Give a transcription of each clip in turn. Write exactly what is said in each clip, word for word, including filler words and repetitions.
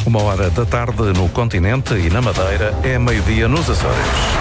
Uma hora da tarde no continente e na Madeira, é meio-dia nos Açores.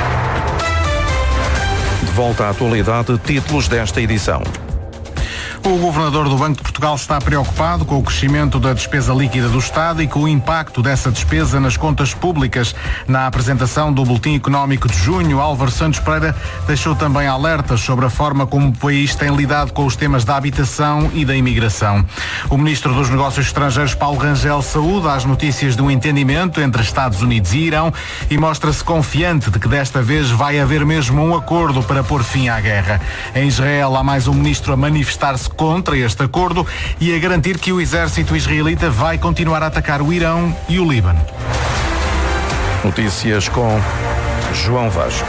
De volta à atualidade, títulos desta edição. O Governador do Banco de Portugal está preocupado com o crescimento da despesa líquida do Estado e com o impacto dessa despesa nas contas públicas. Na apresentação do Boletim Económico de junho, Álvaro Santos Pereira deixou também alertas sobre a forma como o país tem lidado com os temas da habitação e da imigração. O Ministro dos Negócios Estrangeiros, Paulo Rangel, saúda as notícias de um entendimento entre Estados Unidos e Irão e mostra-se confiante de que desta vez vai haver mesmo um acordo para pôr fim à guerra. Em Israel há mais um ministro a manifestar-se contra este acordo e a garantir que o exército israelita vai continuar a atacar o Irão e o Líbano. Notícias com João Vaz.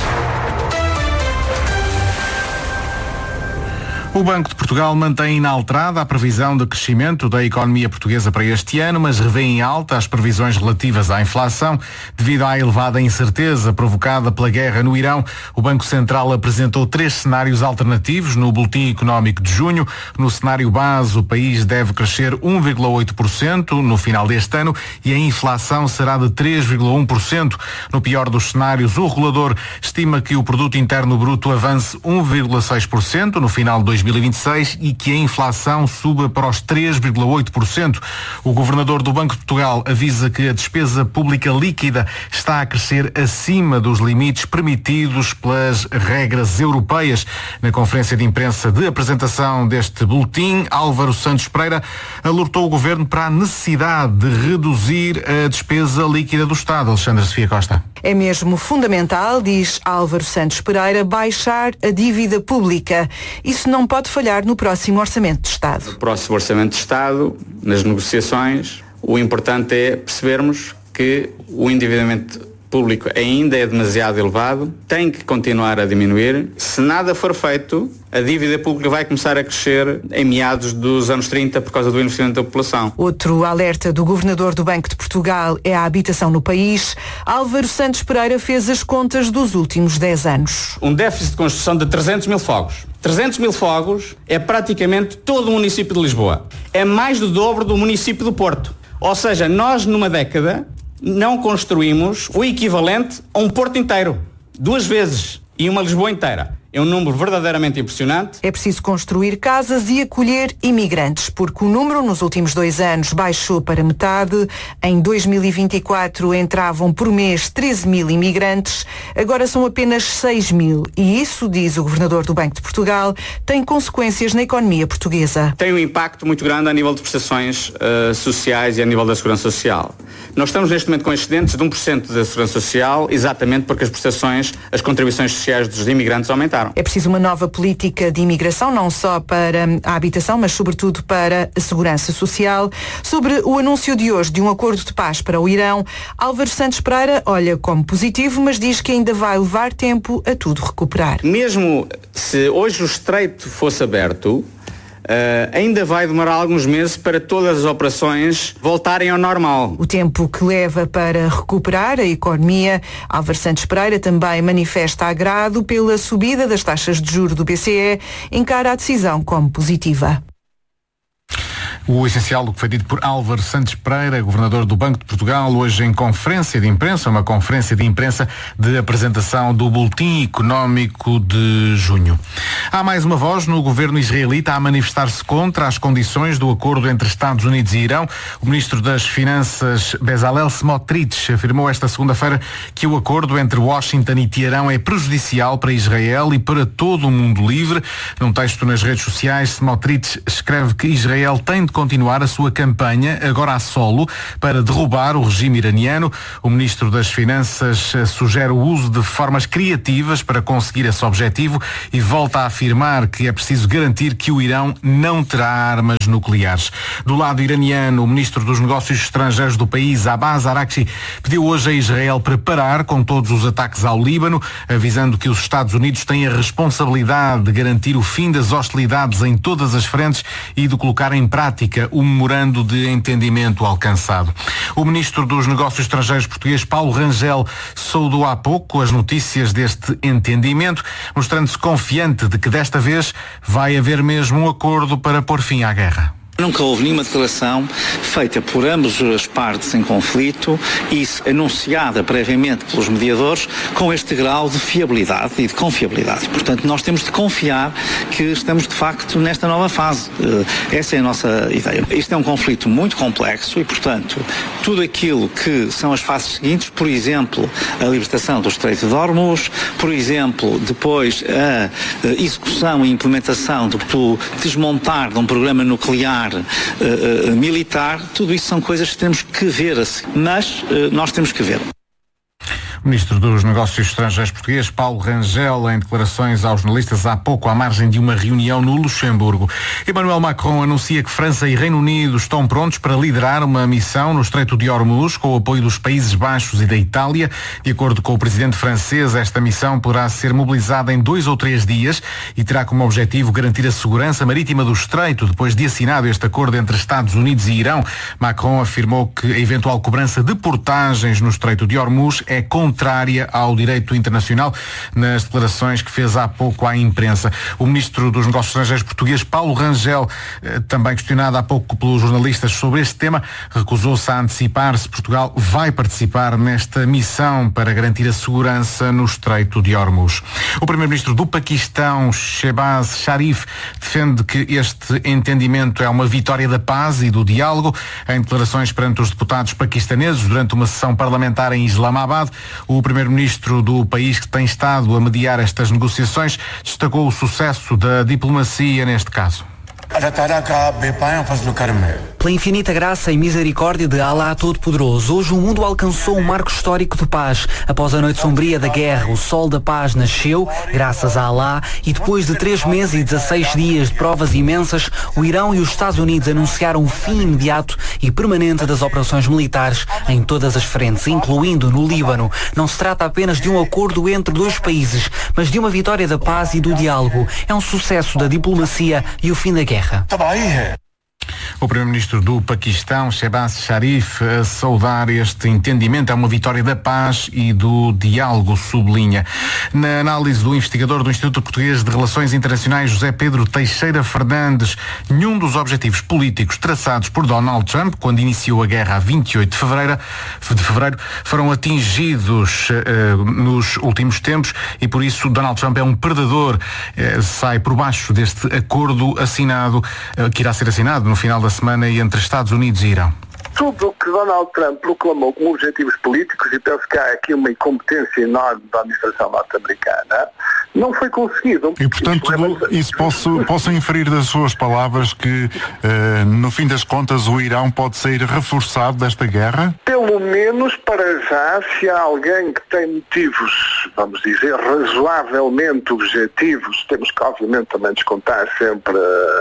O Banco de Portugal mantém inalterada a previsão de crescimento da economia portuguesa para este ano, mas revê em alta as previsões relativas à inflação. Devido à elevada incerteza provocada pela guerra no Irão, o Banco Central apresentou três cenários alternativos no Boletim Económico de junho. No cenário base, o país deve crescer um vírgula oito por cento no final deste ano e a inflação será de três vírgula um por cento. No pior dos cenários, o regulador estima que o Produto Interno Bruto avance um vírgula seis por cento no final de dois mil e vinte e seis e que a inflação suba para os três vírgula oito por cento. O Governador do Banco de Portugal avisa que a despesa pública líquida está a crescer acima dos limites permitidos pelas regras europeias. Na conferência de imprensa de apresentação deste boletim, Álvaro Santos Pereira alertou o Governo para a necessidade de reduzir a despesa líquida do Estado. Alexandra Sofia Costa. É mesmo fundamental, diz Álvaro Santos Pereira, baixar a dívida pública. Isso não pode falhar no próximo Orçamento de Estado. No próximo Orçamento de Estado, nas negociações, o importante é percebermos que o endividamento público ainda é demasiado elevado, tem que continuar a diminuir. Se nada for feito, a dívida pública vai começar a crescer em meados dos anos trinta por causa do investimento da população. Outro alerta do Governador do Banco de Portugal é a habitação no país. Álvaro Santos Pereira fez as contas dos últimos dez anos. Um déficit de construção de trezentos mil fogos. trezentos mil fogos é praticamente todo o município de Lisboa. É mais do dobro do município do Porto. Ou seja, nós numa década não construímos o equivalente a um Porto inteiro, duas vezes, e uma Lisboa inteira. É um número verdadeiramente impressionante. É preciso construir casas e acolher imigrantes, porque o número nos últimos dois anos baixou para metade. Em dois mil e vinte e quatro entravam por mês treze mil imigrantes, agora são apenas seis mil. E isso, diz o Governador do Banco de Portugal, tem consequências na economia portuguesa. Tem um impacto muito grande a nível de prestações uh, sociais e a nível da segurança social. Nós estamos neste momento com excedentes de um por cento da segurança social, exatamente porque as prestações, as contribuições sociais dos imigrantes aumentaram. É preciso uma nova política de imigração, não só para a habitação, mas sobretudo para a segurança social. Sobre o anúncio de hoje de um acordo de paz para o Irão, Álvaro Santos Pereira olha como positivo, mas diz que ainda vai levar tempo a tudo recuperar. Mesmo se hoje o estreito fosse aberto, Uh, ainda vai demorar alguns meses para todas as operações voltarem ao normal. O tempo que leva para recuperar a economia. Álvaro Santos Pereira também manifesta agrado pela subida das taxas de juros do B C E, encara a decisão como positiva. O essencial do que foi dito por Álvaro Santos Pereira, Governador do Banco de Portugal, hoje em conferência de imprensa, uma conferência de imprensa de apresentação do Boletim Económico de junho. Há mais uma voz no governo israelita a manifestar-se contra as condições do acordo entre Estados Unidos e Irão. O ministro das Finanças, Bezalel Smotrich, afirmou esta segunda-feira que o acordo entre Washington e Teherão é prejudicial para Israel e para todo o mundo livre. Num texto nas redes sociais, Smotrich escreve que Israel tem de continuar a sua campanha, agora a solo, para derrubar o regime iraniano. O Ministro das Finanças sugere o uso de formas criativas para conseguir esse objetivo e volta a afirmar que é preciso garantir que o Irão não terá armas nucleares. Do lado iraniano, o Ministro dos Negócios Estrangeiros do país, Abbas Araghchi, pediu hoje a Israel preparar com todos os ataques ao Líbano, avisando que os Estados Unidos têm a responsabilidade de garantir o fim das hostilidades em todas as frentes e de colocar em prática o memorando de entendimento alcançado. O Ministro dos Negócios Estrangeiros português, Paulo Rangel, saudou há pouco as notícias deste entendimento, mostrando-se confiante de que desta vez vai haver mesmo um acordo para pôr fim à guerra. Nunca houve nenhuma declaração feita por ambas as partes em conflito e anunciada previamente pelos mediadores com este grau de fiabilidade e de confiabilidade. Portanto, nós temos de confiar que estamos de facto nesta nova fase. Essa é a nossa ideia. Isto é um conflito muito complexo e, portanto, tudo aquilo que são as fases seguintes, por exemplo, a libertação do Estreito de Hormuz, por exemplo, depois a execução e implementação do desmontar de um programa nuclear Uh, uh, militar, tudo isso são coisas que temos que ver, mas uh, nós temos que ver. O Ministro dos Negócios Estrangeiros português, Paulo Rangel, em declarações aos jornalistas há pouco à margem de uma reunião no Luxemburgo. Emmanuel Macron anuncia que França e Reino Unido estão prontos para liderar uma missão no Estreito de Hormuz com o apoio dos Países Baixos e da Itália. De acordo com o presidente francês, esta missão poderá ser mobilizada em dois ou três dias e terá como objetivo garantir a segurança marítima do Estreito. Depois de assinado este acordo entre Estados Unidos e Irão, Macron afirmou que a eventual cobrança de portagens no Estreito de Hormuz é contrária ao direito internacional, nas declarações que fez há pouco à imprensa. O Ministro dos Negócios Estrangeiros português, Paulo Rangel, também questionado há pouco pelos jornalistas sobre este tema, recusou-se a antecipar se Portugal vai participar nesta missão para garantir a segurança no Estreito de Hormuz. O Primeiro-Ministro do Paquistão, Shehbaz Sharif, defende que este entendimento é uma vitória da paz e do diálogo. Em declarações perante os deputados paquistaneses durante uma sessão parlamentar em Islamabad, o primeiro-ministro do país, que tem estado a mediar estas negociações, destacou o sucesso da diplomacia neste caso. Pela infinita graça e misericórdia de Allah Todo-Poderoso, hoje o mundo alcançou um marco histórico de paz. Após a noite sombria da guerra, o sol da paz nasceu, graças a Allah, e depois de três meses e dezasseis dias de provas imensas, o Irão e os Estados Unidos anunciaram o fim imediato e permanente das operações militares em todas as frentes, incluindo no Líbano. Não se trata apenas de um acordo entre dois países, mas de uma vitória da paz e do diálogo. É um sucesso da diplomacia e o fim da guerra. O Primeiro-Ministro do Paquistão, Shehbaz Sharif, a saudar este entendimento é uma vitória da paz e do diálogo, sublinha. Na análise do investigador do Instituto Português de Relações Internacionais, José Pedro Teixeira Fernandes, nenhum dos objetivos políticos traçados por Donald Trump quando iniciou a guerra a vinte e oito de fevereiro, de fevereiro foram atingidos uh, nos últimos tempos e por isso Donald Trump é um perdedor, uh, sai por baixo deste acordo assinado, uh, que irá ser assinado no final da semana entre Estados Unidos e Irão. Tudo o que Donald Trump proclamou como objetivos políticos, e penso que há aqui uma incompetência enorme da administração norte-americana, não foi conseguido. E, portanto, isso posso, posso inferir das suas palavras que, eh, no fim das contas, o Irão pode sair reforçado desta guerra? Pelo menos para já, se há alguém que tem motivos, vamos dizer, razoavelmente objetivos, temos que, obviamente, também descontar sempre,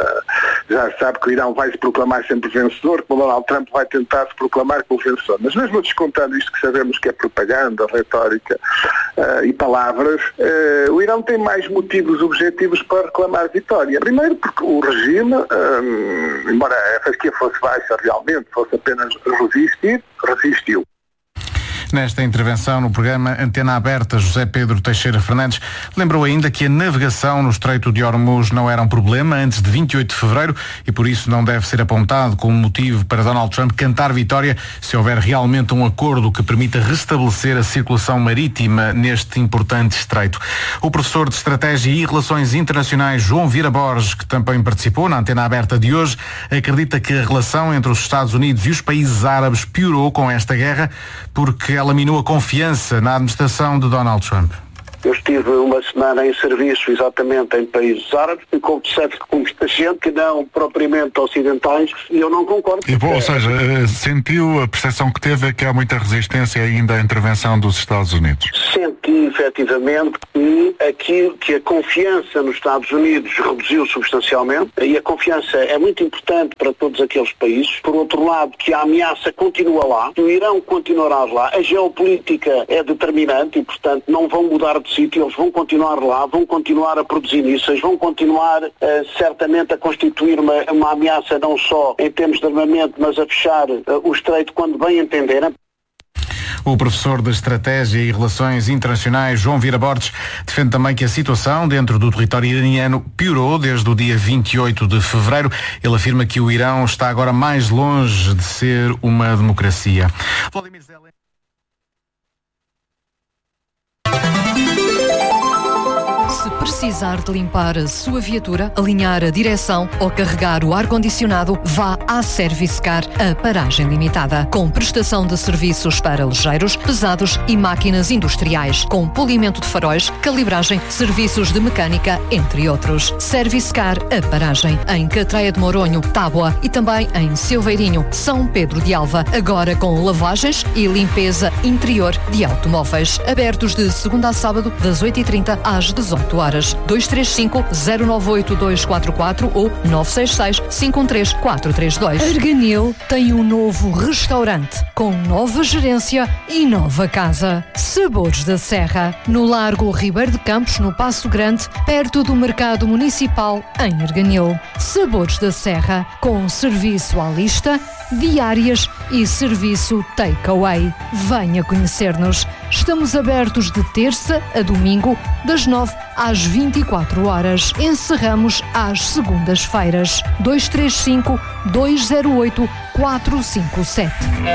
já sabe que o Irão vai se proclamar sempre vencedor, que o Donald Trump vai tentar se proclamar como vencedor. Mas mesmo descontando isto que sabemos que é propaganda, retórica uh, e palavras, uh, o Irão tem mais motivos objetivos para reclamar vitória. Primeiro porque o regime, um, embora a fasquia fosse baixa realmente, fosse apenas resistir, resistiu. Nesta intervenção no programa Antena Aberta, José Pedro Teixeira Fernandes lembrou ainda que a navegação no Estreito de Hormuz não era um problema antes de vinte e oito de fevereiro e por isso não deve ser apontado como motivo para Donald Trump cantar vitória se houver realmente um acordo que permita restabelecer a circulação marítima neste importante estreito. O professor de Estratégia e Relações Internacionais João Vieira Borges, que também participou na Antena Aberta de hoje, acredita que a relação entre os Estados Unidos e os países árabes piorou com esta guerra porque ela minou a confiança na administração de Donald Trump. Eu estive uma semana em serviço exatamente em países árabes e conversei com muita gente que não propriamente ocidentais e eu não concordo. E, bom, ou seja, sentiu a percepção que teve é que há muita resistência ainda à intervenção dos Estados Unidos? Senti efetivamente que, aqui, que a confiança nos Estados Unidos reduziu substancialmente e a confiança é muito importante para todos aqueles países. Por outro lado, que a ameaça continua lá, que o Irão continuará lá, a geopolítica é determinante e, portanto, não vão mudar de sítio, eles vão continuar lá, vão continuar a produzir mísseis, vão continuar uh, certamente a constituir uma, uma ameaça não só em termos de armamento, mas a fechar uh, o estreito quando bem entenderem. O professor de Estratégia e Relações Internacionais, João Vieira Borges, defende também que a situação dentro do território iraniano piorou desde o dia vinte e oito de fevereiro. Ele afirma que o Irão está agora mais longe de ser uma democracia. Vladimir Zelensky. Se precisar de limpar a sua viatura, alinhar a direção ou carregar o ar-condicionado, vá à Servicecar, a paragem limitada. Com prestação de serviços para ligeiros, pesados e máquinas industriais, com polimento de faróis, calibragem, serviços de mecânica, entre outros. Servicecar, a paragem, em Catreia de Moronho, Tábua e também em Silveirinho, São Pedro de Alva, agora com lavagens e limpeza interior de automóveis. Abertos de segunda a sábado, das oito e trinta às dezoito horas. dois três cinco, zero nove oito dois quatro quatro ou nove seis seis, cinco um três, quatro três dois. Arganil tem um novo restaurante com nova gerência e nova casa. Sabores da Serra, no Largo Ribeiro de Campos, no Passo Grande, perto do Mercado Municipal, em Arganil. Sabores da Serra, com serviço à lista, diárias e serviço takeaway. Venha conhecer-nos. Estamos abertos de terça a domingo, das nove às vinte e quatro horas. Encerramos às segundas-feiras. dois três cinco, dois zero oito, quatro cinco sete.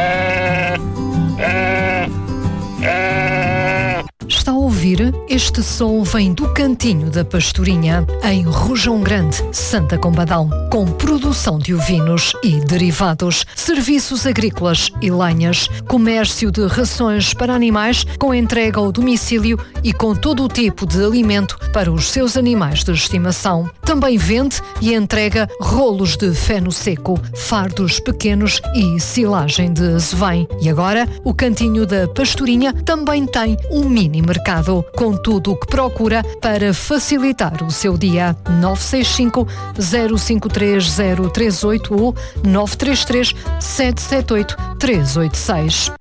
Está a ouvir? Este som vem do Cantinho da Pastorinha, em Rojão Grande, Santa Combadão, com produção de ovinos e derivados, serviços agrícolas e lenhas, comércio de rações para animais com entrega ao domicílio e com todo o tipo de alimento para os seus animais de estimação. Também vende e entrega rolos de feno seco, fardos pequenos e silagem de azevém. E agora, o Cantinho da Pastorinha também tem um mini mercado, com tudo o que procura para facilitar o seu dia. nove seis cinco, zero cinco três zero três oito ou nove três três, sete sete oito, três oito seis.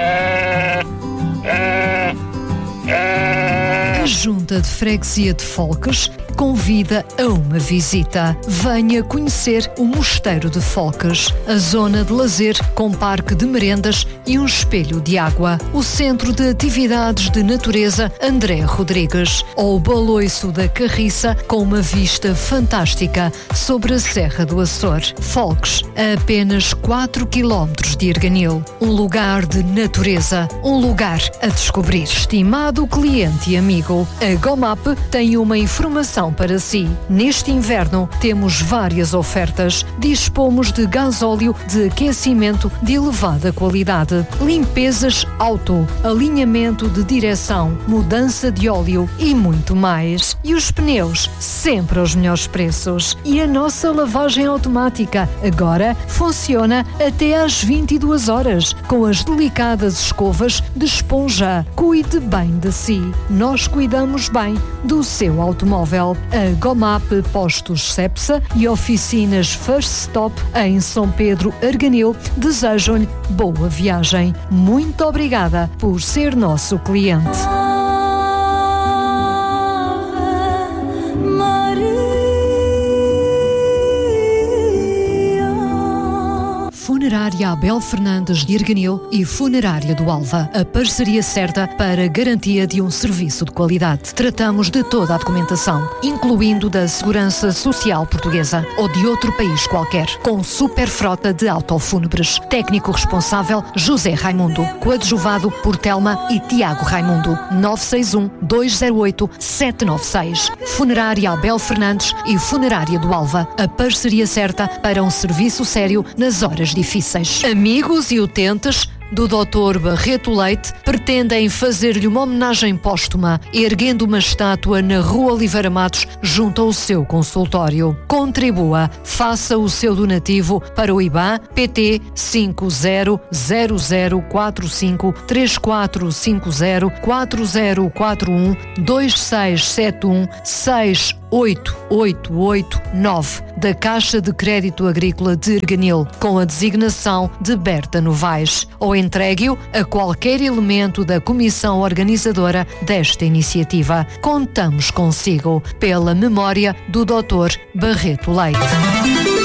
A Junta de Freguesia de Folques convida a uma visita. Venha conhecer o Mosteiro de Folques, a zona de lazer com parque de merendas e um espelho de água, o Centro de Atividades de Natureza André Rodrigues, ou o Baloiço da Carriça com uma vista fantástica sobre a Serra do Açor. Folques, a apenas quatro quilómetros de Arganil, um lugar de natureza, um lugar a descobrir. Estimado cliente e amigo, a Gomap tem uma informação para si. Neste inverno temos várias ofertas. Dispomos de gasóleo de aquecimento de elevada qualidade, limpezas auto, alinhamento de direção, mudança de óleo e muito mais. E os pneus, sempre aos melhores preços. E a nossa lavagem automática agora funciona até às vinte e duas horas, com as delicadas escovas de esponja. Cuide bem de si. Nós cuidamos bem do seu automóvel. A Gomap Postos Cepsa e oficinas First Stop em São Pedro Arganil desejam-lhe boa viagem. Muito obrigada por ser nosso cliente. Funerária Abel Fernandes de Arganil e Funerária do Alva. A parceria certa para garantia de um serviço de qualidade. Tratamos de toda a documentação, incluindo da Segurança Social Portuguesa ou de outro país qualquer, com super frota de autofúnebres. Técnico responsável José Raimundo, coadjuvado por Telma e Tiago Raimundo. nove seis um, dois zero oito, sete nove seis. Funerária Abel Fernandes e Funerária do Alva. A parceria certa para um serviço sério nas horas difíceis. Amigos e utentes do doutor Barreto Leite pretendem fazer-lhe uma homenagem póstuma, erguendo uma estátua na Rua Oliveira Matos, junto ao seu consultório. Contribua, faça o seu donativo para o I B A N P T cinco zero zero zero quatro cinco três quatro cinco zero quatro zero quatro um dois seis sete um seis oito oito oito nove da Caixa de Crédito Agrícola de Arganil, com a designação de Berta Novaes, ou entregue-o a qualquer elemento da comissão organizadora desta iniciativa. Contamos consigo, pela memória do doutor Barreto Leite.